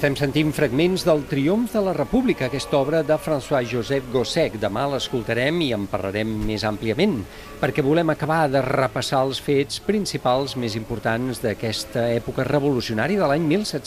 estem sentint fragments del Triomf de la República, aquesta obra de François-Joseph Gossec. Demà l'escoltarem i en parlarem més àmpliament, perquè volem acabar de repassar els fets principals més importants d'aquesta època revolucionària de l'any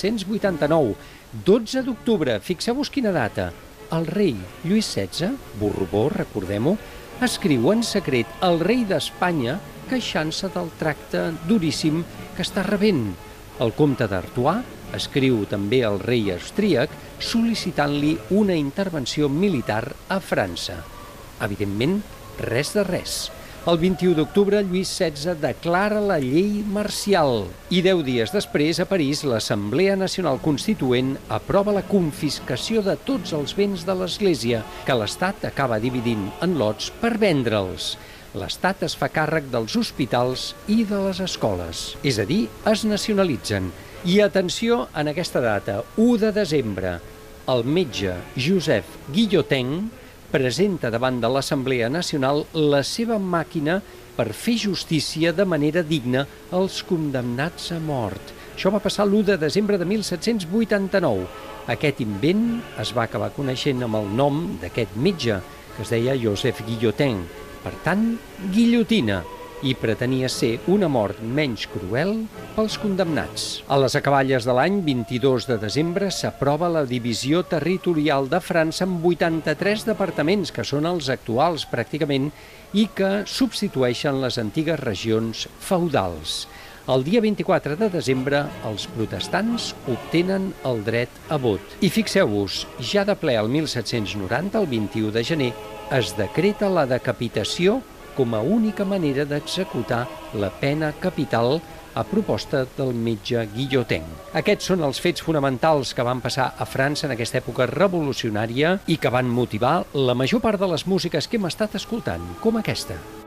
1789. 12 d'octubre, fixeu-vos quina data. El rei Lluís XVI, Borbó, recordem-ho, escriu en secret al rei d'Espanya queixant-se del tracte duríssim que està rebent. El comte d'Artois escriu també al rei austríac sol·licitant-li una intervenció militar a França. Evidentment, res de res. El 21 d'octubre, Lluís XVI declara la llei marcial i 10 dies després, a París, l'Assemblea Nacional Constituent aprova la confiscació de tots els béns de l'Església, que l'Estat acaba dividint en lots per vendre'ls. L'Estat es fa càrrec dels hospitals i de les escoles, és a dir, es nacionalitzen. I atenció en aquesta data, 1 de desembre, el metge Joseph Guillotin presenta davant de l'Assemblea Nacional la seva màquina per fer justícia de manera digna als condemnats a mort. Això va passar l'1 de desembre de 1789. Aquest invent es va acabar coneixent amb el nom d'aquest metge, que es deia Joseph Guillotin. Per tant, guillotina, i pretenia ser una mort menys cruel pels condemnats. A les acaballes de l'any 22 de desembre s'aprova la divisió territorial de França amb 83 departaments, que són els actuals pràcticament, i que substitueixen les antigues regions feudals. El dia 24 de desembre, els protestants obtenen el dret a vot. I fixeu-vos, ja de ple el 1790, el 21 de gener, es decreta la decapitació com a única manera d'executar la pena capital a proposta del metge Guillotin. Aquests són els fets fonamentals que van passar a França en aquesta època revolucionària i que van motivar la major part de les músiques que hem estat escoltant, com aquesta.